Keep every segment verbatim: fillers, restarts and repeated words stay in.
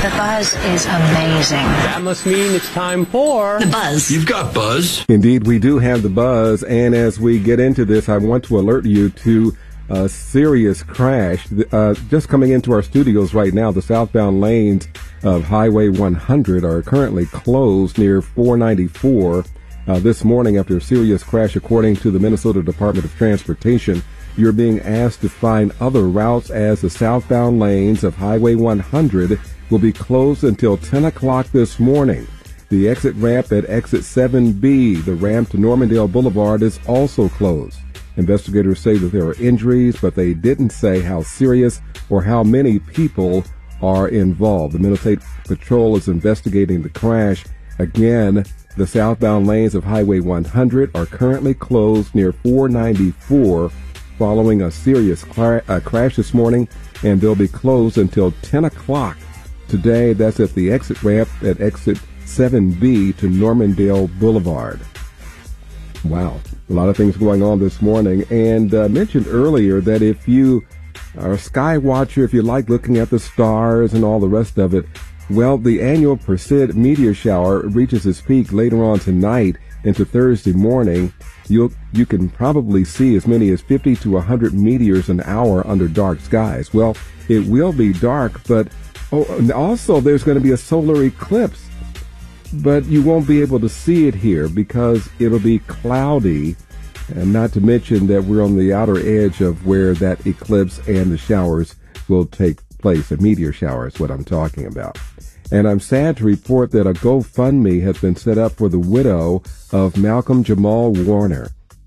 The buzz is amazing. That must mean it's time for The Buzz. You've got buzz. Indeed, we do have the buzz. And as we get into this, I want to alert you to a serious crash. Uh, just coming into our studios right now, the southbound lanes of Highway one hundred are currently closed near four ninety-four. Uh, this morning after a serious crash, according to the Minnesota Department of Transportation. You're being asked to find other routes as the southbound lanes of Highway one hundred will be closed until ten o'clock this morning. The exit ramp at exit seven B, the ramp to Normandale Boulevard, is also closed. Investigators say that there are injuries, but they didn't say how serious or how many people are involved. The Minnesota Patrol is investigating the crash. Again, the southbound lanes of Highway one hundred are currently closed near four ninety-four following a serious cra- uh, crash this morning, and they'll be closed until ten o'clock today. That's at the exit ramp at exit seven B to Normandale Boulevard. Wow, a lot of things going on this morning. And uh, mentioned earlier that if you are a sky watcher, if you like looking at the stars and all the rest of it, well, the annual Perseid meteor shower reaches its peak later on tonight into Thursday morning. You'll, you can probably see as many as fifty to one hundred meteors an hour under dark skies. Well, it will be dark, but oh, and also there's going to be a solar eclipse. But you won't be able to see it here because it'll be cloudy, and not to mention that we're on the outer edge of where that eclipse and the showers will take place. A meteor shower is what I'm talking about. And I'm sad to report that a GoFundMe has been set up for the widow of Malcolm Jamal Warner.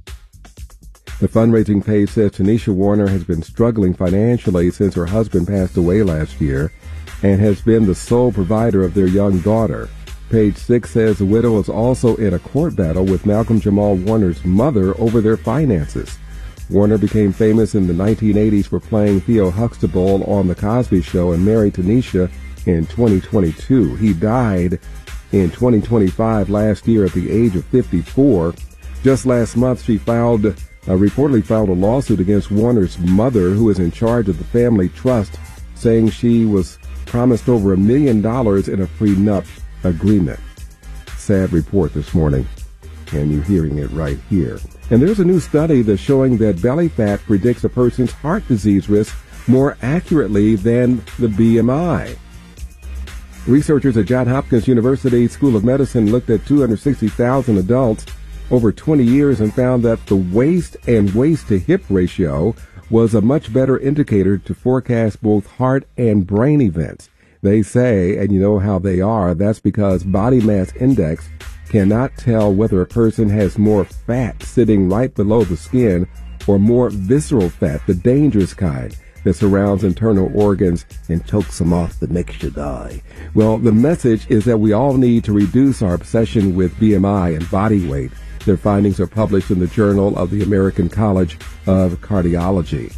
The fundraising page says Tanisha Warner has been struggling financially since her husband passed away last year and has been the sole provider of their young daughter. Page six says the widow is also in a court battle with Malcolm Jamal Warner's mother over their finances. Warner became famous in the nineteen eighties for playing Theo Huxtable on The Cosby Show and married Tanisha in twenty twenty-two. He died in twenty twenty-five last year at the age of fifty-four. Just last month, she filed, uh, reportedly filed a lawsuit against Warner's mother, who is in charge of the family trust, saying she was promised over a million dollars in a prenup agreement. Sad report this morning, and you're hearing it right here. And there's a new study that's showing that belly fat predicts a person's heart disease risk more accurately than the B M I. Researchers at Johns Hopkins University School of Medicine looked at two hundred sixty thousand adults over twenty years and found that the waist and waist to hip ratio was a much better indicator to forecast both heart and brain events. They say, and you know how they are, that's because body mass index cannot tell whether a person has more fat sitting right below the skin or more visceral fat, the dangerous kind that surrounds internal organs and chokes them off that makes you die. Well, the message is that we all need to reduce our obsession with B M I and body weight. Their findings are published in the Journal of the American College of Cardiology.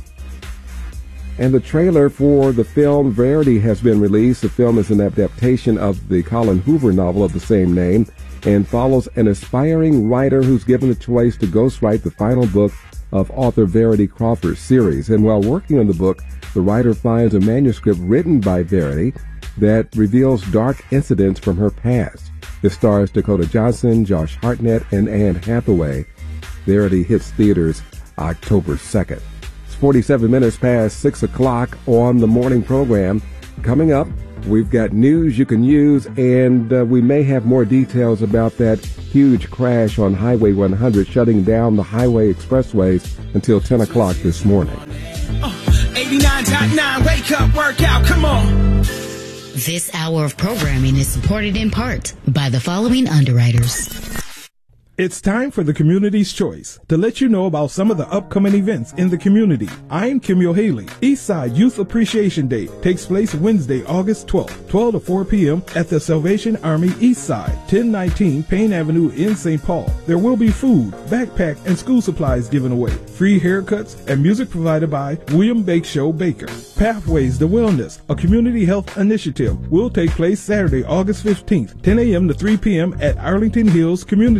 And the trailer for the film Verity has been released. The film is an adaptation of the Colin Hoover novel of the same name and follows an aspiring writer who's given the choice to ghostwrite the final book of author Verity Crawford's series. And while working on the book, the writer finds a manuscript written by Verity that reveals dark incidents from her past. It stars Dakota Johnson, Josh Hartnett, and Anne Hathaway. Verity hits theaters October second. forty-seven minutes past six o'clock on the morning program. Coming up, we've got news you can use, and uh, we may have more details about that huge crash on Highway one hundred, shutting down the highway expressways until ten o'clock this morning. Uh, eighty-nine point nine, wake up, workout, come on. This hour of programming is supported in part by the following underwriters. It's time for the Community's Choice to let you know about some of the upcoming events in the community. I'm Kimyo Haley. Eastside Youth Appreciation Day takes place Wednesday, August twelfth, twelve to four p.m. at the Salvation Army Eastside, ten nineteen Payne Avenue in Saint Paul. There will be food, backpack, and school supplies given away, free haircuts, and music provided by William Bake Show Baker. Pathways to Wellness, a community health initiative, will take place Saturday, August fifteenth, ten a.m. to three p.m. at Arlington Hills Community Center.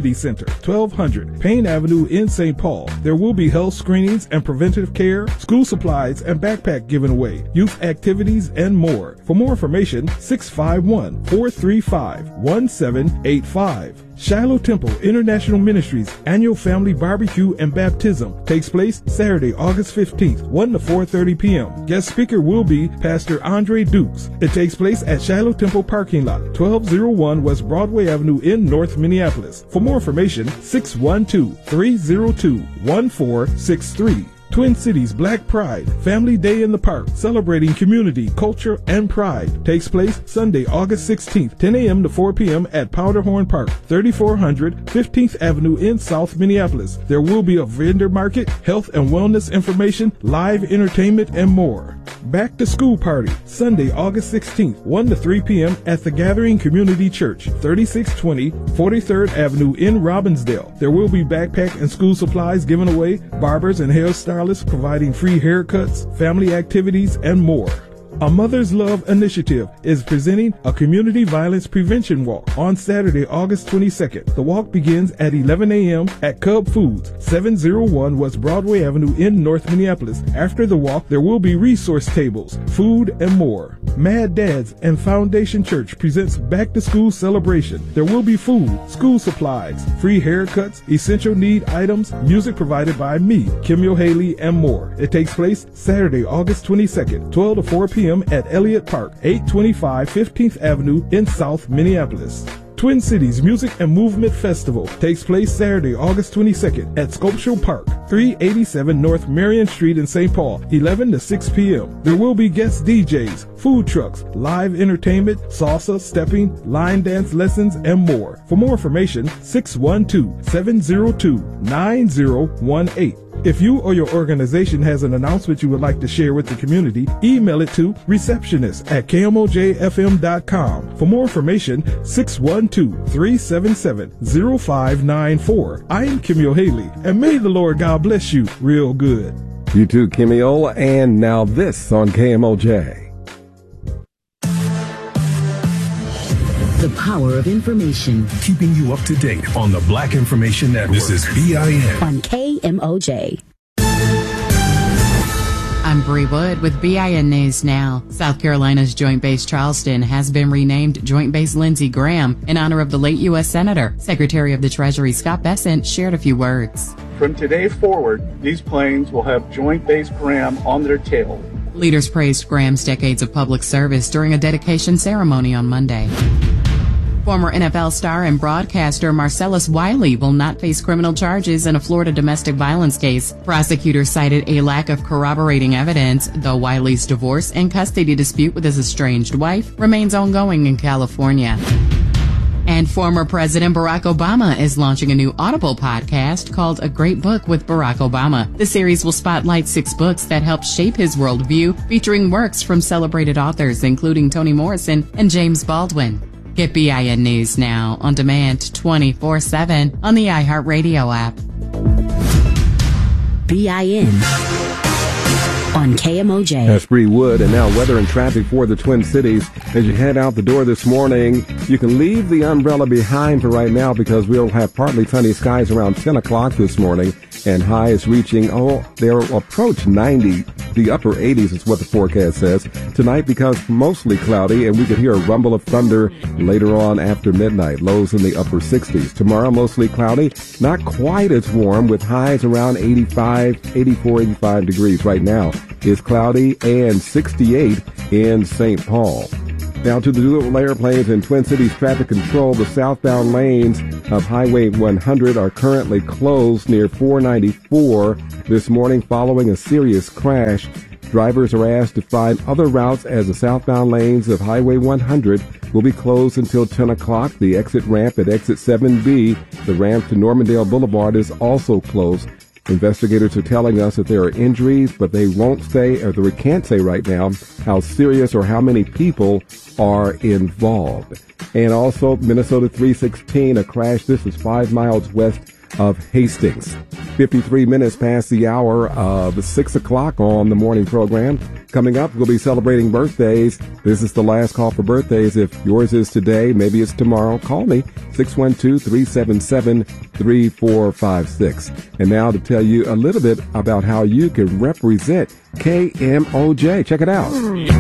twelve hundred Payne Avenue in Saint Paul. There will be health screenings and preventative care, school supplies and backpack given away, youth activities, and more. For more information, six five one, four three five, one seven eight five. Shiloh Temple International Ministries Annual Family Barbecue and Baptism takes place Saturday, August fifteenth, one to four thirty p.m. Guest speaker will be Pastor Andre Dukes. It takes place at Shiloh Temple Parking Lot, twelve oh one West Broadway Avenue in North Minneapolis. For more information, six one two, three oh two, one four six three. Twin Cities Black Pride Family Day in the Park, celebrating community, culture, and pride, takes place Sunday, August sixteenth, ten a.m. to four p.m. at Powderhorn Park, thirty-four hundred fifteenth Avenue in South Minneapolis. There will be a vendor market, health and wellness information, live entertainment, and more. Back to School Party, Sunday, August sixteenth, one to three p.m. at the Gathering Community Church, thirty-six twenty forty-third Avenue in Robbinsdale. There will be backpack and school supplies given away, barbers and hairstylists providing free haircuts, family activities, and more. A Mother's Love Initiative is presenting a community violence prevention walk on Saturday, August twenty-second. The walk begins at eleven a.m. at Cub Foods, seven oh one West Broadway Avenue in North Minneapolis. After the walk, there will be resource tables, food, and more. Mad Dads and Foundation Church presents Back to School Celebration. There will be food, school supplies, free haircuts, essential need items, music provided by me, Kimyo Haley, and more. It takes place Saturday, August twenty-second, twelve to four p.m. at Elliott Park, eight twenty-five fifteenth Avenue in South Minneapolis. Twin Cities Music and Movement Festival takes place Saturday, August twenty-second at Sculptural Park, three eighty-seven North Marion Street in Saint Paul, eleven to six p.m. There will be guest D Js, food trucks, live entertainment, salsa, stepping, line dance lessons, and more. For more information, six one two, seven oh two, nine oh one eight. If you or your organization has an announcement you would like to share with the community, email it to receptionist at k m o j f m dot com. For more information, six one two, three seven seven, oh five nine four. I am Kimyo Haley, and may the Lord God bless you real good. You too, Kimyo, and now this on K M O J. The power of information. Keeping you up to date on the Black Information Network. This is B I N on K M O J. I'm Bree Wood with B I N News Now. South Carolina's Joint Base Charleston has been renamed Joint Base Lindsey Graham in honor of the late U S Senator. Secretary of the Treasury Scott Bessent shared a few words. From today forward, these planes will have Joint Base Graham on their tail. Leaders praised Graham's decades of public service during a dedication ceremony on Monday. Former N F L star and broadcaster Marcellus Wiley will not face criminal charges in a Florida domestic violence case. Prosecutors cited a lack of corroborating evidence, though Wiley's divorce and custody dispute with his estranged wife remains ongoing in California. And former President Barack Obama is launching a new Audible podcast called A Great Book with Barack Obama. The series will spotlight six books that helped shape his worldview, featuring works from celebrated authors including Toni Morrison and James Baldwin. Get B I N News Now on demand twenty-four seven on the iHeartRadio app. B I N on K M O J. That's Bree Wood, and now weather and traffic for the Twin Cities. As you head out the door this morning, you can leave the umbrella behind for right now because we'll have partly sunny skies around ten o'clock this morning, and highs reaching, oh, they'll approach ninety. The upper eighties is what the forecast says. Tonight, because mostly cloudy, and we could hear a rumble of thunder later on after midnight. Lows in the upper sixties. Tomorrow, mostly cloudy, not quite as warm, with highs around eighty-five, eighty-four, eighty-five degrees. Right now, it's cloudy and sixty-eight in Saint Paul. Now to the dual airplanes and Twin Cities traffic control. The southbound lanes of Highway one hundred are currently closed near four ninety-four this morning following a serious crash. Drivers are asked to find other routes as the southbound lanes of Highway one hundred will be closed until ten o'clock. The exit ramp at exit seven B, the ramp to Normandale Boulevard, is also closed. Investigators are telling us that there are injuries, but they won't say, or they can't say right now, how serious or how many people are involved. And also, Minnesota three sixteen, a crash. This is five miles west of Hastings. fifty-three minutes past the hour of six o'clock on the morning program. Coming up, we'll be celebrating birthdays. This is the last call for birthdays. If yours is today, maybe it's tomorrow, call me, six one two, three seven seven, three four five six. And now to tell you a little bit about how you can represent K M O J. Check it out.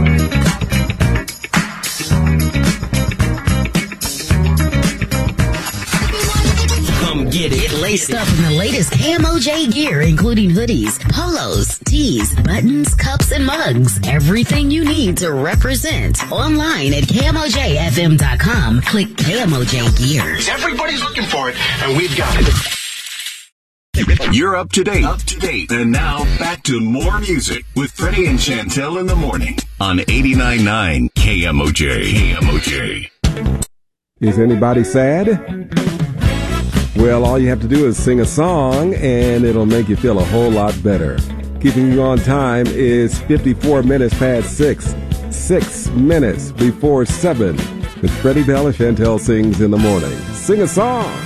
Get it laced up in the latest K M O J gear, including hoodies, polos, tees, buttons, cups, and mugs. Everything you need to represent. Online at K M O J F M dot com. Click K M O J Gear. Everybody's looking for it, and we've got it. You're up to date. Up to date. And now back to more music with Freddie and Chantel in the morning on eighty-nine point nine K M O J. K M O J. Is anybody sad? Well, all you have to do is sing a song, and it'll make you feel a whole lot better. Keeping you on time is fifty-four minutes past six. Six minutes before seven. It's Freddie Bell and Chantel Sings in the Morning. Sing a song.